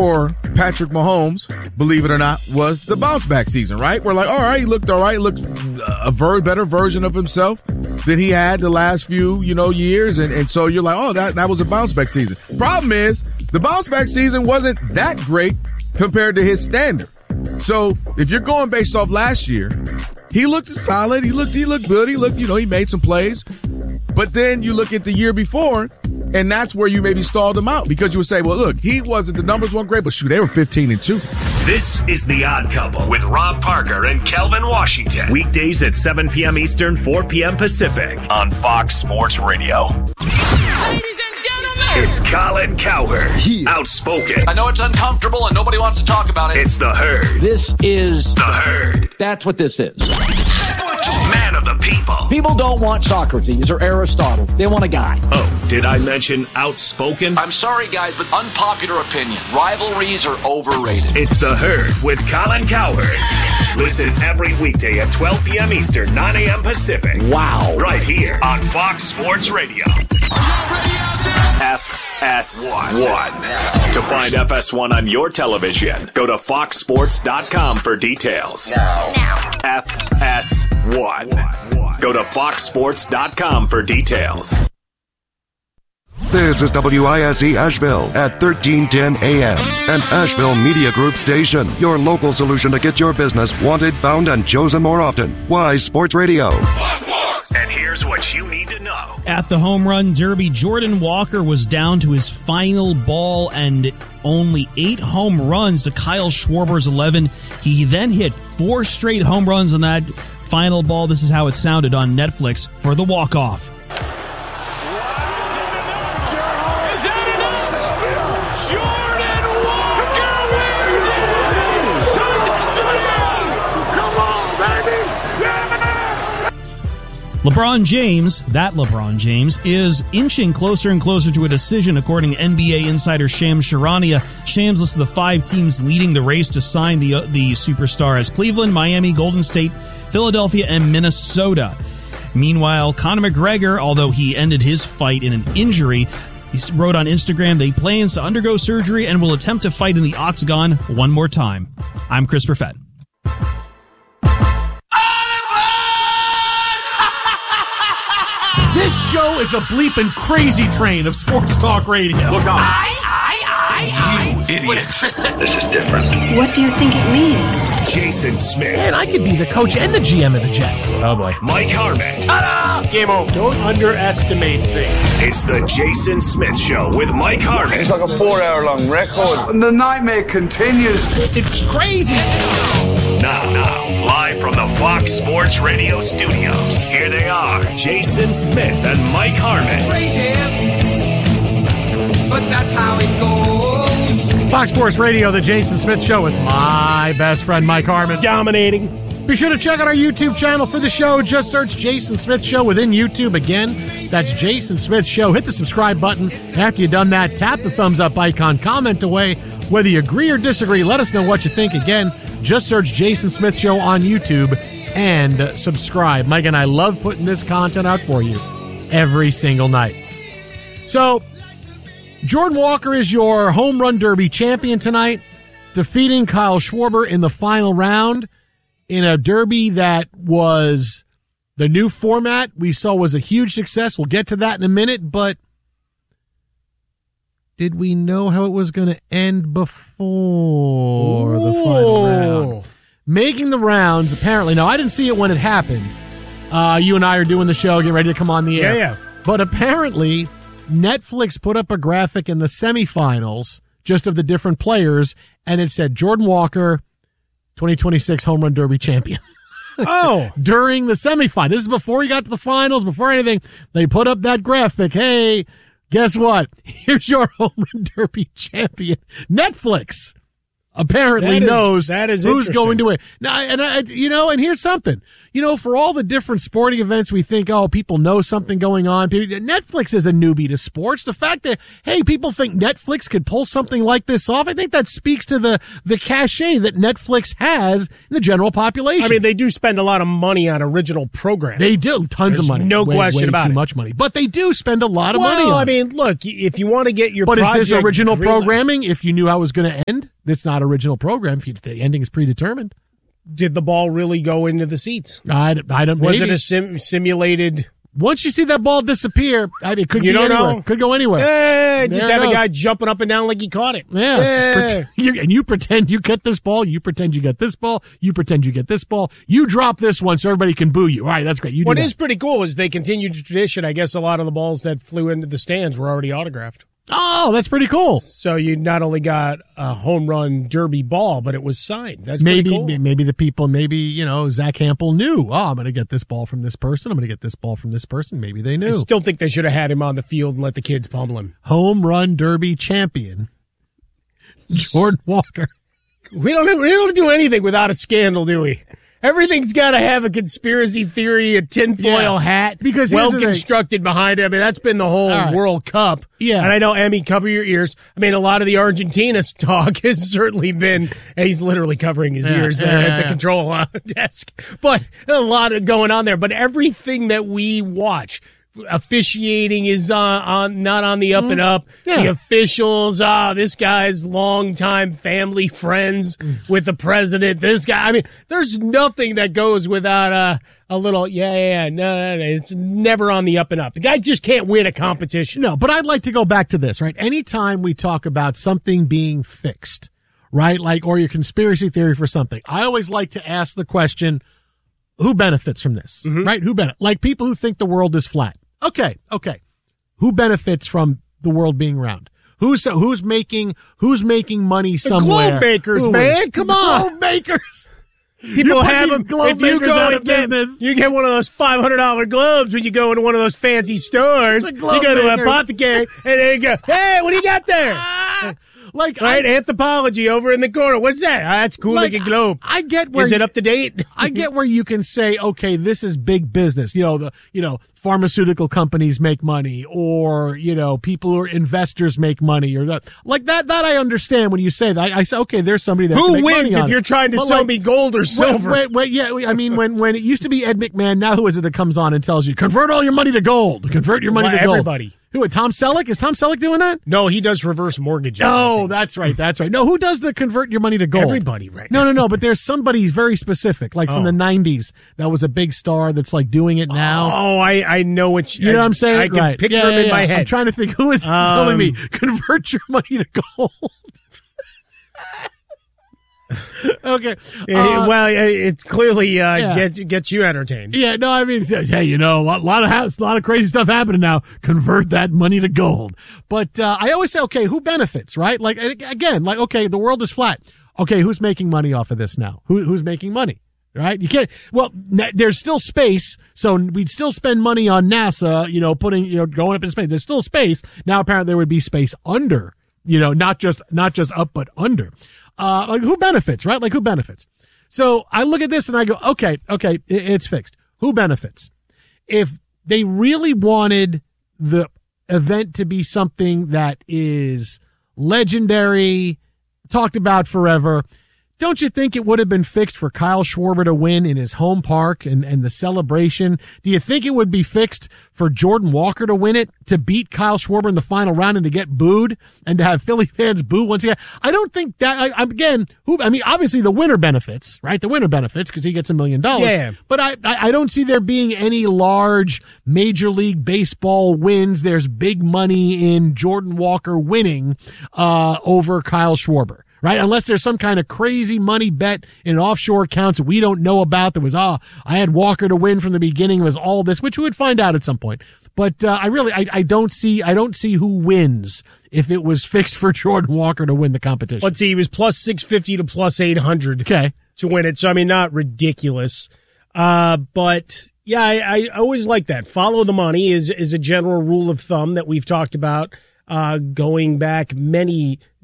for Patrick Mahomes, believe it or not, was the bounce back season, right? We're like, all right, he looked all right. He looked a very better version of himself than he had the last few, years. And so you're like, oh, that was a bounce back season. Problem is, the bounce back season wasn't that great compared to his standard. So if you're going based off last year, he looked solid. He looked good. He looked, he made some plays. But then you look at the year before, and that's where you maybe stalled him out because you would say, well, look, the numbers weren't great, but shoot, they were 15-2. This is The Odd Couple with Rob Parker and Kelvin Washington. Weekdays at 7 p.m. Eastern, 4 p.m. Pacific on Fox Sports Radio. Ladies and gentlemen, it's Colin Cowherd. Outspoken. I know it's uncomfortable and nobody wants to talk about it. It's The Herd. This is The Herd. That's what this is. Man of the people. People don't want Socrates or Aristotle. They want a guy. Oh, did I mention outspoken? I'm sorry, guys, but unpopular opinion. Rivalries are overrated. It's The Herd with Colin Cowherd. Listen every weekday at 12 p.m. Eastern, 9 a.m. Pacific. Wow. Right here on Fox Sports Radio. FS1. To find FS1 on your television, go to foxsports.com for details. now. FS1. Go to foxsports.com for details. This is WISE Asheville at 1310 AM, an Asheville Media Group station. Your local solution to get your business wanted, found, and chosen more often. Wise Sports Radio. And here's what you need to know. At the Home Run Derby, Jordan Walker was down to his final ball and only 8 home runs to Kyle Schwarber's 11. He then hit 4 straight home runs on that final ball. This is how it sounded on Netflix for the walk-off. LeBron James, is inching closer and closer to a decision, according to NBA insider Shams Charania. Shams lists the 5 teams leading the race to sign the superstar as Cleveland, Miami, Golden State, Philadelphia, and Minnesota. Meanwhile, Conor McGregor, although he ended his fight in an injury, he wrote on Instagram that he plans to undergo surgery and will attempt to fight in the Octagon one more time. I'm Chris Perfett. This show is a bleeping crazy train of sports talk radio. Look out. I. You idiots. This is different. What do you think it means? Jason Smith. Man, I could be the coach and the GM of the Jets. Oh, boy. Mike Harmon. Ta-da! Game over. Don't underestimate things. It's the Jason Smith Show with Mike Harmon. It's like a 4-hour-long record. And the nightmare continues. It's crazy. Now, live from the Fox Sports Radio studios, here they are, Jason Smith and Mike Harmon. Crazy, but that's how it goes. Fox Sports Radio, the Jason Smith Show with my best friend Mike Harmon. Dominating. Be sure to check out our YouTube channel for the show. Just search Jason Smith Show within YouTube. Again, that's Jason Smith Show. Hit the subscribe button. After you've done that, tap the thumbs up icon. Comment away. Whether you agree or disagree, let us know what you think. Again, just search Jason Smith Show on YouTube and subscribe. Mike and I love putting this content out for you every single night. So, Jordan Walker is your home run derby champion tonight, defeating Kyle Schwarber in the final round in a derby that was the new format we saw was a huge success. We'll get to that in a minute, but did we know how it was going to end before the final round? Making the rounds, apparently. Now, I didn't see it when it happened. You and I are doing the show, getting ready to come on the air. Yeah. But apparently, Netflix put up a graphic in the semifinals just of the different players, and it said Jordan Walker, 2026 Home Run Derby champion. Oh. During the semifinal. This is before he got to the finals, before anything. They put up that graphic. Hey, guess what? Here's your Home Run Derby champion. Netflix apparently knows that is who's going to win. interesting. Now, and here's something. for all the different sporting events we think, people know something going on. Netflix is a newbie to sports. The fact that, hey, people think Netflix could pull something like this off, I think that speaks to the cachet that Netflix has in the general population. I mean, they do spend a lot of money on original programming. They do. Tons of money. No question about it. Too much money. But they do spend a lot of money on it. I mean, look, if you want to get your But project... is this original programming if you knew how it was going to end? That's not original program if the ending is predetermined. Did the ball really go into the seats? I don't. Was maybe. it a simulated? Once you see that ball disappear, it could go anywhere. Could go anywhere. Hey, just have a guy jumping up and down like he caught it. Yeah. And you pretend you get this ball. You pretend you get this ball. You pretend you get this ball. You drop this one so everybody can boo you. All right, that's great. What is pretty cool is they continued the tradition. I guess a lot of the balls that flew into the stands were already autographed. Oh, that's pretty cool. So you not only got a home run derby ball, but it was signed. That's pretty cool. Maybe the people, Zach Hampel knew, I'm going to get this ball from this person. I'm going to get this ball from this person. Maybe they knew. I still think they should have had him on the field and let the kids pummel him. Home run derby champion, Jordan Walker. We don't do anything without a scandal, do we? Everything's got to have a conspiracy theory, a tinfoil hat, because well constructed behind it. I mean, that's been the whole World Cup. Yeah. And I know, Emmy, cover your ears. I mean, a lot of the Argentina talk has certainly been, he's literally covering his ears at the control desk. But a lot of going on there. But everything that we watch, officiating is not on the up and up. Yeah. The officials, this guy's longtime family friends with the president. This guy, I mean, there's nothing that goes without a little, no, it's never on the up and up. The guy just can't win a competition. No, but I'd like to go back to this, right? Anytime we talk about something being fixed, right? or your conspiracy theory for something, I always like to ask the question, who benefits from this, right? Who benefits? Like people who think the world is flat. Okay. Who benefits from the world being round? Who's making money somewhere? The globe makers, man. Come on. Globe makers. People have them. If you go and you get one of those $500 globes when you go into one of those fancy stores. You go to an apothecary and they go, hey, what do you got there? Anthropology over in the corner. What's that? That's cool looking globe. I get where is it up to date? I get where you can say, okay, this is big business. Pharmaceutical companies make money, or people who are investors make money, or that. That I understand when you say that. I say, okay, there's somebody that who can make wins money if you're trying to sell me gold or silver. I mean, when it used to be Ed McMahon, now who is it that comes on and tells you convert all your money to gold? Convert your money to gold. Everybody. Who? Tom Selleck? Is Tom Selleck doing that? No, he does reverse mortgages. Oh, that's right. No, who does the convert your money to gold? Everybody right now. No, but there's somebody very specific, from the 90s, that was a big star that's doing it now. Oh, I know what you know what I'm saying? I can picture him in my head. I'm trying to think who is telling me convert your money to gold. Okay. It's clearly gets you entertained. Yeah, no, I mean, hey, a lot of crazy stuff happening now. Convert that money to gold. But I always say, okay, who benefits, right? Okay, the world is flat. Okay, who's making money off of this now? Who's making money? Right? You can't, there's still space, so we'd still spend money on NASA, going up in space. There's still space. Now apparently there would be space under, not just up, but under. Who benefits, right? Who benefits? So I look at this and I go, okay, it's fixed. Who benefits? If they really wanted the event to be something that is legendary, talked about forever, don't you think it would have been fixed for Kyle Schwarber to win in his home park and the celebration? Do you think it would be fixed for Jordan Walker to win it, to beat Kyle Schwarber in the final round and to get booed and to have Philly fans boo once again? I don't think that, obviously the winner benefits, right? The winner benefits because he gets $1 million. Yeah. But I don't see there being any large Major League Baseball wins. There's big money in Jordan Walker winning over Kyle Schwarber. Right? Unless there's some kind of crazy money bet in offshore accounts that we don't know about that was, I had Walker to win from the beginning, was all this, which we would find out at some point. But I don't see who wins if it was fixed for Jordan Walker to win the competition. Let's see, he was plus 650 to plus 800 to win it. So, not ridiculous. But yeah, I always like that. Follow the money is a general rule of thumb that we've talked about. Going back many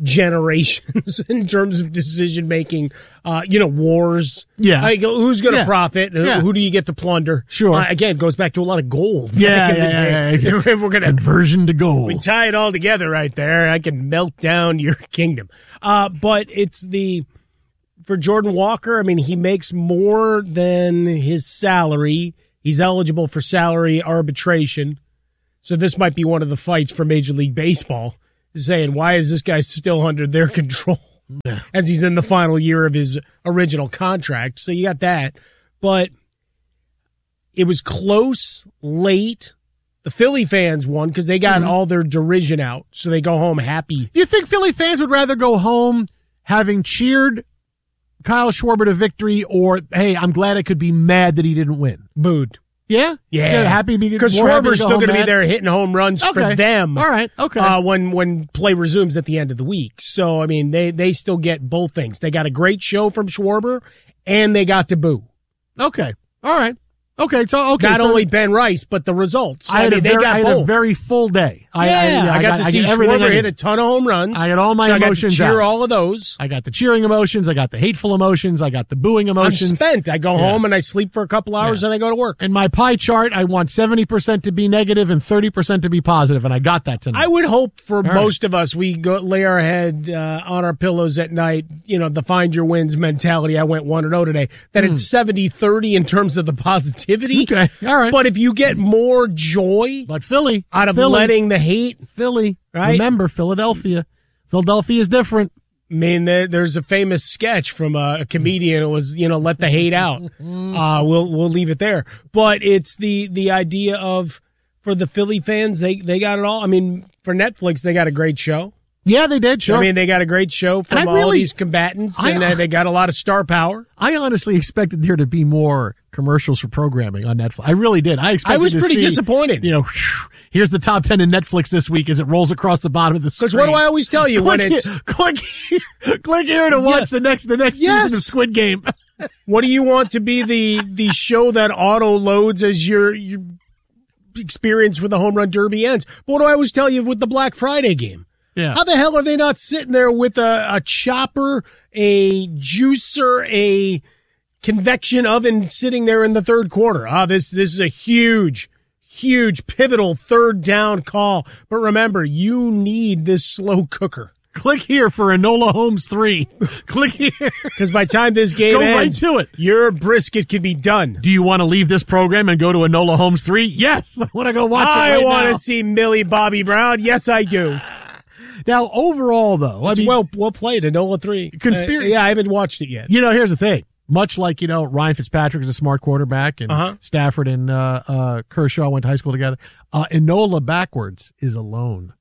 generations in terms of decision making. Wars. Yeah. Like, who's going to profit? Yeah. Who do you get to plunder? Sure. Again, goes back to a lot of gold. Yeah. If we're going to conversion to gold. we tie it all together right there, I can melt down your kingdom. But it's for Jordan Walker, I mean, he makes more than his salary. He's eligible for salary arbitration. So this might be one of the fights for Major League Baseball, saying, why is this guy still under their control as he's in the final year of his original contract? So you got that. But it was close, late. The Philly fans won because they got all their derision out, so they go home happy. You think Philly fans would rather go home having cheered Kyle Schwarber to victory, or, hey, I'm glad I could be mad that he didn't win? Booed. Yeah? Yeah. Happy because Schwarber's still going to be there hitting home runs for them. All right. Okay. When play resumes at the end of the week. So, I mean, they still get both things. They got a great show from Schwarber, and they got to boo. Okay. All right. Okay. Not only Ben Rice, but the results. I had a very full day. I got to see Schwarber hit a ton of home runs. I got all my emotions I got to cheer out. all of those. I got the cheering emotions. I got the hateful emotions. I got the booing emotions. I'm spent. I go home and I sleep for a couple hours and I go to work. In my pie chart, I want 70% to be negative and 30% to be positive, and I got that tonight. I would hope for most of us, we go lay our head on our pillows at night, the find your wins mentality. I went 1-0 today. That it's 70-30 in terms of the positivity. Okay. All right. But if you get more joy out of letting the hate. Philly. Right? Remember, Philadelphia. Philadelphia is different. I mean, there's a famous sketch from a comedian. It was, let the hate out. We'll leave it there. But it's the idea of, for the Philly fans, they got it all. I mean, for Netflix, they got a great show. Yeah, they did. Sure. I mean, they got a great show from all these combatants, and they got a lot of star power. I honestly expected there to be more commercials for programming on Netflix. I really did. I was pretty disappointed. Here's the top 10 in Netflix this week as it rolls across the bottom of the screen. Because what do I always tell you when it's click here to watch the next season of Squid Game. What do you want to be the show that auto loads as your experience with the home run derby ends? But what do I always tell you with the Black Friday game? Yeah. How the hell are they not sitting there with a chopper, a juicer, a convection oven sitting there in the third quarter? This is a huge pivotal third down call. But remember, you need this slow cooker. Click here for Enola Holmes 3. Click here. Because by the time this game ends, right to it. Your brisket could be done. Do you want to leave this program and go to Enola Holmes 3? Yes. I want to go watch it right now. I want to see Millie Bobby Brown. Yes, I do. Now, overall, though, it's well played, Enola 3. I haven't watched it yet. Here's the thing. Much like, Ryan Fitzpatrick is a smart quarterback, and Stafford and Kershaw went to high school together. Enola backwards is alone.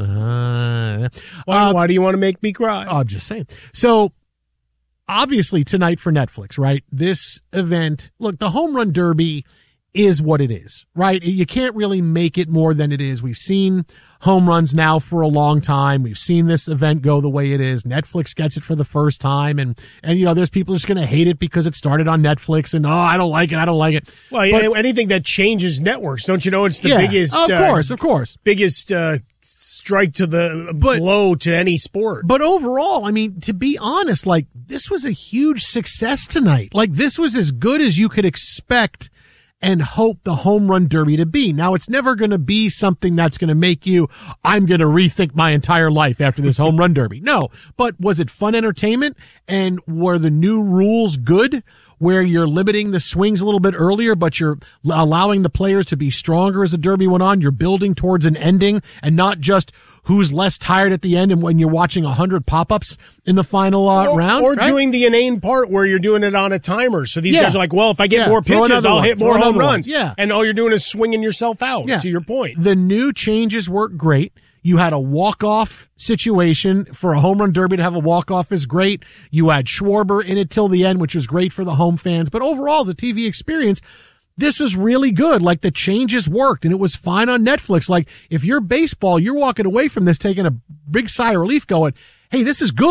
Why do you want to make me cry? I'm just saying. So, obviously, tonight for Netflix, right? This event, look, the Home Run Derby is what it is, right? You can't really make it more than it is. We've seen home runs now for a long time. We've seen this event go the way it is. Netflix gets it for the first time, and there's people just going to hate it because it started on Netflix, and I don't like it. Well, anything that changes networks, don't you know it's the biggest? Of course, biggest strike to the blow to any sport. But overall, I mean, to be honest, this was a huge success tonight. This was as good as you could expect and hope the home run derby to be. Now, it's never going to be something that's going to make I'm going to rethink my entire life after this home run derby. No, but was it fun entertainment? And were the new rules good, where you're limiting the swings a little bit earlier, but you're allowing the players to be stronger as the derby went on? You're building towards an ending and not just who's less tired at the end, and when you're watching 100 pop-ups in the final round. Or doing the inane part where you're doing it on a timer. So these guys are like, well, if I get more pitches, I'll hit more home runs. Yeah. And all you're doing is swinging yourself out, to your point. The new changes work great. You had a walk-off situation. For a home run derby to have a walk-off is great. You had Schwarber in it till the end, which is great for the home fans. But overall, the TV experience, this was really good. The changes worked, and it was fine on Netflix. If you're baseball, you're walking away from this taking a big sigh of relief going, hey, this is good.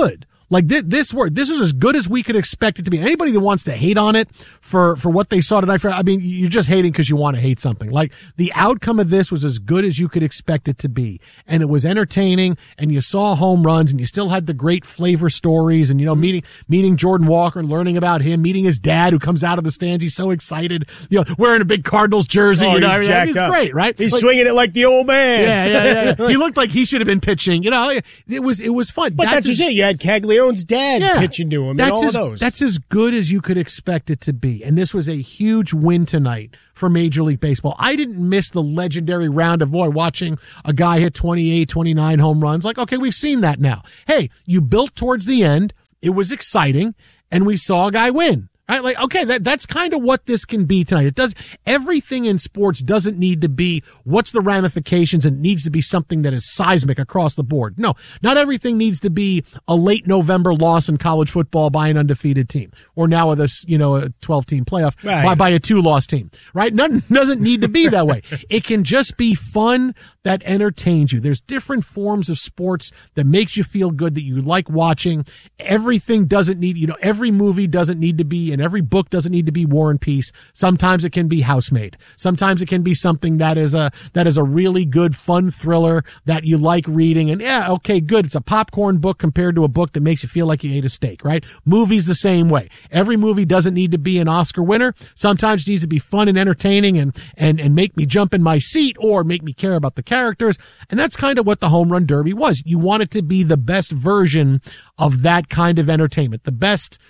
Like this was as good as we could expect it to be. Anybody that wants to hate on it for what they saw tonight, I mean, you're just hating because you want to hate something. Like the outcome of this was as good as you could expect it to be. And it was entertaining, and you saw home runs, and you still had the great flavor stories, and, meeting Jordan Walker and learning about him, meeting his dad who comes out of the stands. He's so excited, wearing a big Cardinals jersey. He's great, right? He's swinging it like the old man. Yeah. He looked like he should have been pitching. It was fun. But that's just it. You had Caglianone's dad pitching to him and all of those. That's as good as you could expect it to be. And this was a huge win tonight for Major League Baseball. I didn't miss the legendary round of, watching a guy hit 28, 29 home runs. Like, okay, we've seen that now. Hey, you built towards the end. It was exciting, and we saw a guy win. Right? Like, okay, that's kind of what this can be tonight. Everything in sports doesn't need to be what's the ramifications, and it needs to be something that is seismic across the board. No, not everything needs to be a late November loss in college football by an undefeated team, or now with a 12-team playoff by a 2-loss team, right? Nothing doesn't need to be that way. It can just be fun that entertains you. There's different forms of sports that makes you feel good, that you like watching. Everything doesn't need, every movie doesn't need to be, and every book doesn't need to be War and Peace. Sometimes it can be Housemaid. Sometimes it can be something that is a really good, fun thriller that you like reading. And okay, good. It's a popcorn book compared to a book that makes you feel like you ate a steak, right? Movies the same way. Every movie doesn't need to be an Oscar winner. Sometimes it needs to be fun and entertaining and make me jump in my seat or make me care about the characters. And that's kind of what the Home Run Derby was. You want it to be the best version of that kind of entertainment, the best,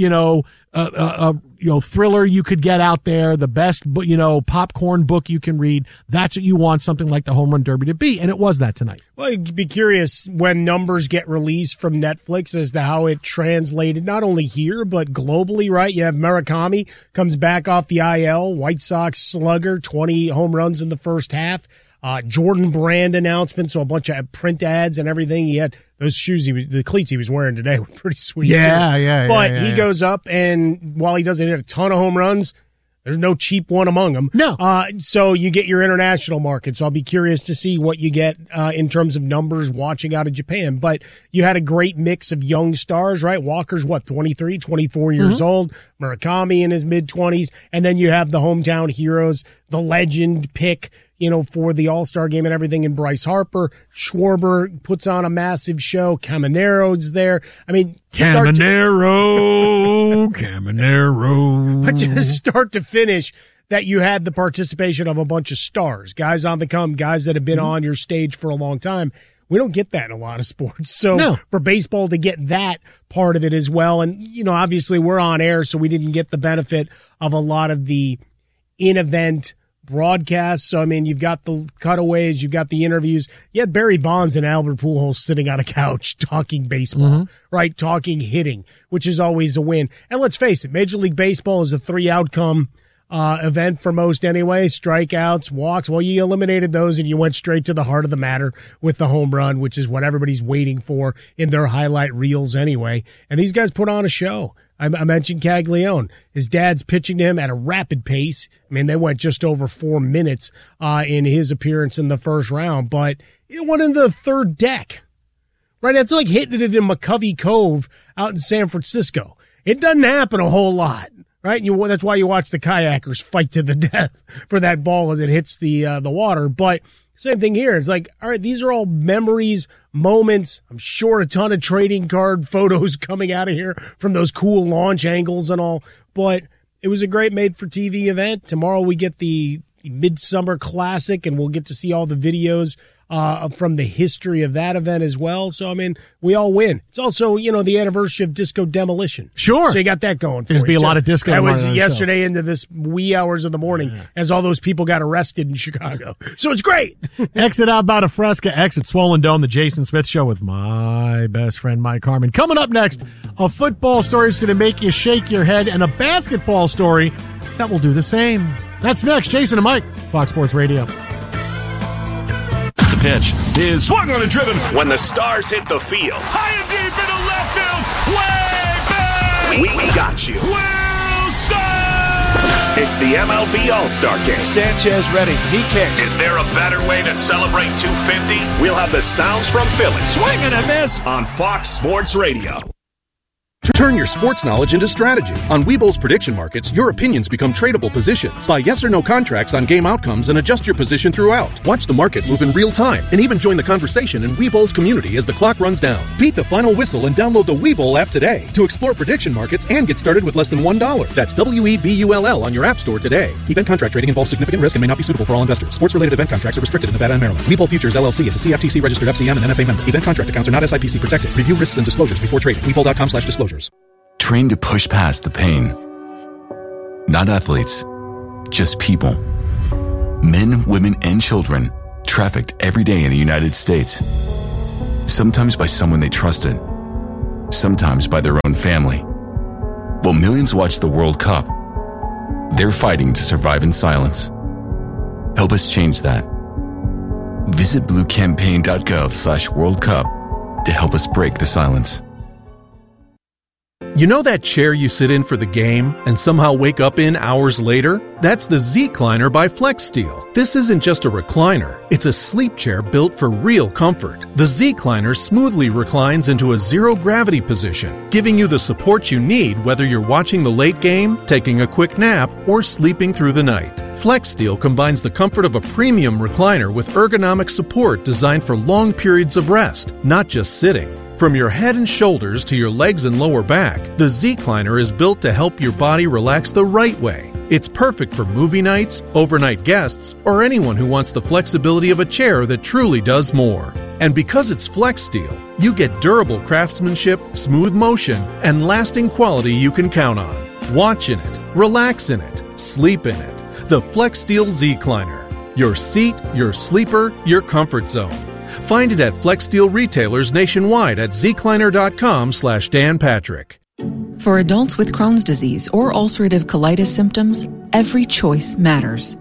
thriller you could get out there, the best, popcorn book you can read. That's what you want something like the Home Run Derby to be, and it was that tonight. Well, you'd be curious when numbers get released from Netflix as to how it translated, not only here, but globally, right? You have Murakami comes back off the IL, White Sox slugger, 20 home runs in the first half. Jordan Brand announcement, so a bunch of print ads and everything. He had those shoes, the cleats he was wearing today were pretty sweet. But he goes up, and while he doesn't hit a ton of home runs, there's no cheap one among them. No. So you get your international market. So I'll be curious to see what you get in terms of numbers watching out of Japan. But you had a great mix of young stars, right? Walker's 23, 24 years old. Murakami in his mid-20s. And then you have the hometown heroes, the legend pick, for the All-Star game and everything, in Bryce Harper. Schwarber puts on a massive show. Camanero's there. I mean, Caminero. But just start to finish, that you had the participation of a bunch of stars, guys on the come, guys that have been on your stage for a long time. We don't get that in a lot of sports. So for baseball to get that part of it as well, and, obviously we're on air, so we didn't get the benefit of a lot of the in-event broadcasts. So, I mean, you've got the cutaways, you've got the interviews. You had Barry Bonds and Albert Pujols sitting on a couch talking baseball, right? Talking hitting, which is always a win. And let's face it, Major League Baseball is a 3-outcome event for most anyway. Strikeouts, walks. Well, you eliminated those and you went straight to the heart of the matter with the home run, which is what everybody's waiting for in their highlight reels anyway. And these guys put on a show. I mentioned Caglianone. His dad's pitching to him at a rapid pace. I mean, they went just over 4 minutes in his appearance in the first round, but it went in the third deck. Right? It's like hitting it in McCovey Cove out in San Francisco. It doesn't happen a whole lot. Right? That's why you watch the kayakers fight to the death for that ball as it hits the water. But same thing here. It's like, all right, these are all memories, moments. I'm sure a ton of trading card photos coming out of here from those cool launch angles and all. But it was a great made-for-TV event. Tomorrow we get the Midsummer Classic, and we'll get to see all the videos from the history of that event as well. So, I mean, we all win. It's also, the anniversary of Disco Demolition. Sure. So you got that going for There's you. There's be a lot of disco. That was yesterday into this wee hours of the morning as all those people got arrested in Chicago. So it's great. Exit out about a Fresca, exit Swollen Dome, the Jason Smith Show with my best friend, Mike Harmon. Coming up next, a football story is going to make you shake your head, and a basketball story that will do the same. That's next. Jason and Mike, Fox Sports Radio. The pitch is swung on and driven when the Stars hit the field. High and deep into left field. Way back. We got you. Wilson! It's the MLB All-Star Game. Sanchez ready. He kicks. Is there a better way to celebrate 250? We'll have the sounds from Philly. Swing and a miss on Fox Sports Radio. Turn your sports knowledge into strategy. On Webull's prediction markets, your opinions become tradable positions. Buy yes or no contracts on game outcomes and adjust your position throughout. Watch the market move in real time and even join the conversation in Webull's community as the clock runs down. Beat the final whistle and download the Webull app today to explore prediction markets and get started with less than $1. That's WEBULL on your app store today. Event contract trading involves significant risk and may not be suitable for all investors. Sports-related event contracts are restricted in Nevada and Maryland. Webull Futures LLC is a CFTC registered FCM and NFA member. Event contract accounts are not SIPC protected. Review risks and disclosures before trading. Webull.com/disclosures. Trained to push past the pain. Not athletes, just people. Men, women, and children trafficked every day in the United States. Sometimes by someone they trusted, sometimes by their own family. While millions watch the World Cup, they're fighting to survive in silence. Help us change that. Visit bluecampaign.gov/World Cup to help us break the silence. You know that chair you sit in for the game and somehow wake up in hours later? That's the Z-Cliner by FlexSteel. This isn't just a recliner, it's a sleep chair built for real comfort. The Z-Cliner smoothly reclines into a zero-gravity position, giving you the support you need whether you're watching the late game, taking a quick nap, or sleeping through the night. FlexSteel combines the comfort of a premium recliner with ergonomic support designed for long periods of rest, not just sitting. From your head and shoulders to your legs and lower back, the Z-Cliner is built to help your body relax the right way. It's perfect for movie nights, overnight guests, or anyone who wants the flexibility of a chair that truly does more. And because it's FlexSteel, you get durable craftsmanship, smooth motion, and lasting quality you can count on. Watch in it, relax in it, sleep in it. The FlexSteel Z-Cliner. Your seat, your sleeper, your comfort zone. Find it at FlexSteel retailers nationwide at zcliner.com/Dan Patrick. For adults with Crohn's disease or ulcerative colitis symptoms, every choice matters.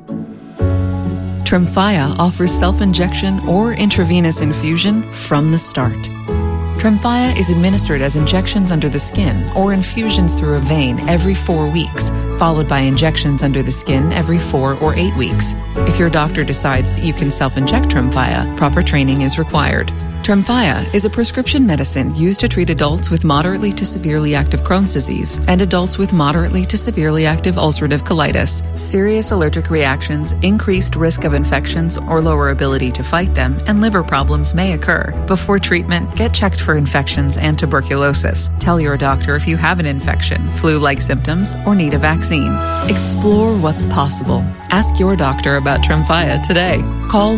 Tremfya offers self-injection or intravenous infusion from the start. Tremfya is administered as injections under the skin or infusions through a vein every 4 weeks, followed by injections under the skin every 4 or 8 weeks. If your doctor decides that you can self-inject Tremfya, proper training is required. Tremfya is a prescription medicine used to treat adults with moderately to severely active Crohn's disease and adults with moderately to severely active ulcerative colitis. Serious allergic reactions, increased risk of infections or lower ability to fight them, and liver problems may occur. Before treatment, get checked for infections and tuberculosis. Tell your doctor if you have an infection, flu-like symptoms, or need a vaccine. Explore what's possible. Ask your doctor about Tremfya today. Call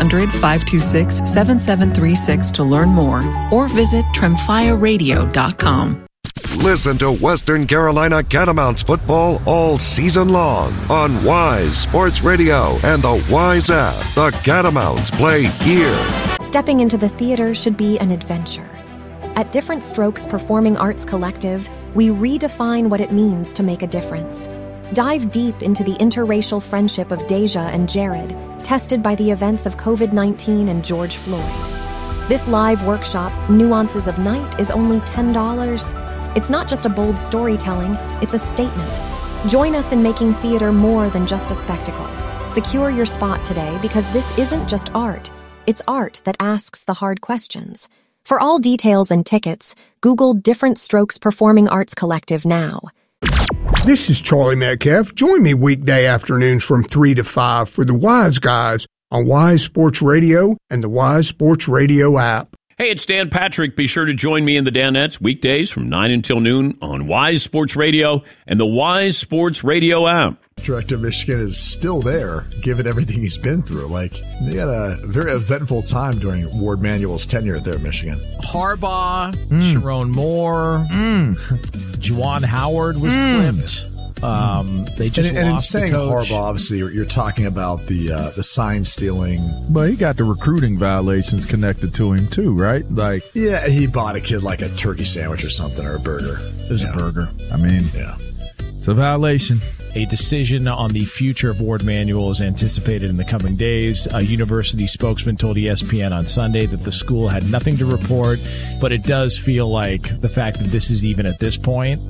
1-800-526-7736 to learn more or visit TremfyaRadio.com. Listen to Western Carolina Catamounts football all season long on Wise Sports Radio and the Wise app. The Catamounts play here. Stepping into the theater should be an adventure. At Different Strokes Performing Arts Collective, we redefine what it means to make a difference. Dive deep into the interracial friendship of Deja and Jared, tested by the events of COVID-19 and George Floyd. This live workshop, Nuances of Night, is only $10. It's not just a bold storytelling, it's a statement. Join us in making theater more than just a spectacle. Secure your spot today because this isn't just art. It's art that asks the hard questions. For all details and tickets, Google Different Strokes Performing Arts Collective now. This is Charlie Metcalf. Join me weekday afternoons from 3 to 5 for the Wise Guys on Wise Sports Radio and the Wise Sports Radio app. Hey, it's Dan Patrick. Be sure to join me in the Danettes weekdays from 9 until noon on Wise Sports Radio and the Wise Sports Radio app. Director of Michigan is still there, given everything he's been through. Like, they had a very eventful time during Ward Manuel's tenure there at Michigan. Harbaugh, Sharon Moore, Juwan Howard was clipped. They just and in saying Harbaugh, obviously, you're talking about the sign stealing. But he got the recruiting violations connected to him too, right? Like, yeah, he bought a kid like a turkey sandwich or something, or a burger. It was a burger. I mean, yeah, it's a violation. A decision on the future of Ward Manuel is anticipated in the coming days. A university spokesman told ESPN on Sunday that the school had nothing to report, but it does feel like the fact that this is even at this point,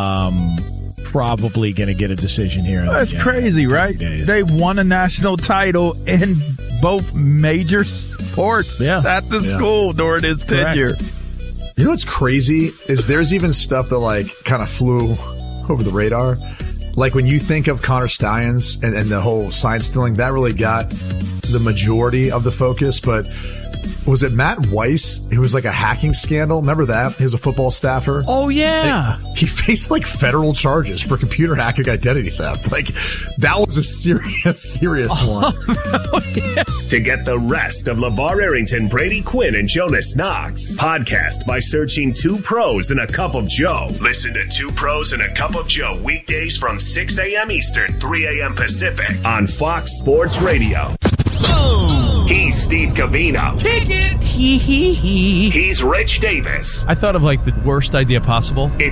probably going to get a decision here. That's crazy, right? They won a national title in both major sports at the school during his tenure. You know what's crazy is there's even stuff that like kind of flew over the radar. Like when you think of Connor Stallions and the whole sign stealing, that really got the majority of the focus. But was it Matt Weiss? It was like a hacking scandal. Remember that? He was a football staffer. Oh, yeah. He faced like federal charges for computer hacking identity theft. Like that was a serious one. Oh, yeah. To get the rest of LeVar Arrington, Brady Quinn, and Jonas Knox, podcast by searching 2 Pros and a Cup of Joe. Listen to 2 Pros and a Cup of Joe weekdays from 6 a.m. Eastern, 3 a.m. Pacific on Fox Sports Radio. He's Steve Cavino. Kick it. He's Rich Davis. I thought of like the worst idea possible.